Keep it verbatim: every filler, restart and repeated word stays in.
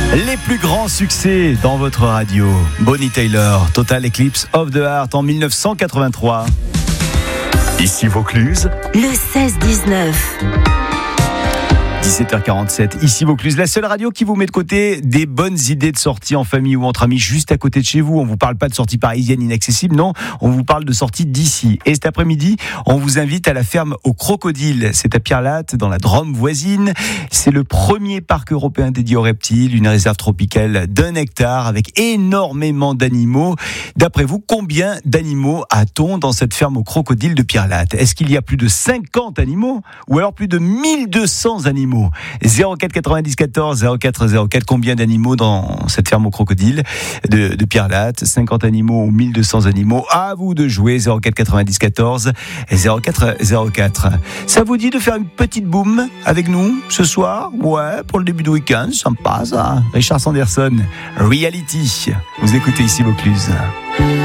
Les plus grands succès dans votre radio. Bonnie Tyler, Total Eclipse of the Heart en dix-neuf cent quatre-vingt-trois. Ici Vaucluse, le seize dix-neuf. dix-sept heures quarante-sept, ici Vaucluse, la seule radio qui vous met de côté des bonnes idées de sortie en famille ou entre amis juste à côté de chez vous. On vous parle pas de sortie parisienne inaccessible, non, on vous parle de sortie d'ici. Et cet après-midi, on vous invite à la ferme au Crocodile. C'est à Pierre-Latte, dans la Drôme voisine. C'est le premier parc européen dédié aux reptiles, une réserve tropicale d'un hectare avec énormément d'animaux. D'après vous, combien d'animaux a-t-on dans cette ferme au Crocodile de Pierre-Latte ? Est-ce qu'il y a plus de cinquante animaux ou alors plus de mille deux cents animaux ? zéro quatre quatre-vingt-dix quatorze zéro quatre zéro quatre, combien d'animaux dans cette ferme au Crocodile de, de Pierre-Latte ? cinquante animaux ou mille deux cents animaux ? À vous de jouer. Zéro quatre quatre-vingt-dix quatorze zéro quatre zéro quatre. Ça vous dit de faire une petite boum avec nous ce soir ? Ouais, pour le début de week-end, sympa ça. Richard Sanderson, Reality. Vous écoutez ici Vaucluse.